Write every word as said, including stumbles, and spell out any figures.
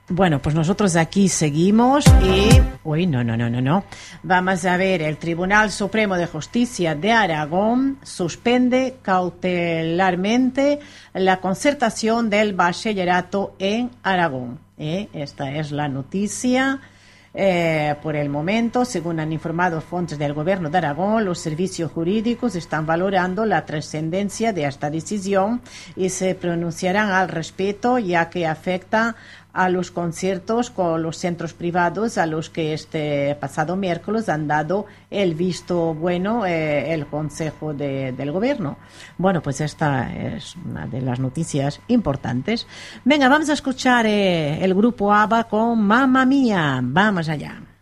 Bueno, pues nosotros aquí seguimos y... Uy, no, no, no, no, no. Vamos a ver, el Tribunal Supremo de Justicia de Aragón suspende cautelarmente la concertación del bachillerato en Aragón. ¿Eh? Esta es la noticia. Eh, por el momento, según han informado fuentes del Gobierno de Aragón, los servicios jurídicos están valorando la trascendencia de esta decisión y se pronunciarán al respecto, ya que afecta a los conciertos con los centros privados a los que este pasado miércoles han dado el visto bueno eh, el Consejo de, del Gobierno. Bueno, pues esta es una de las noticias importantes. Venga, vamos a escuchar eh, el grupo ABBA con Mamma Mía. Vamos allá.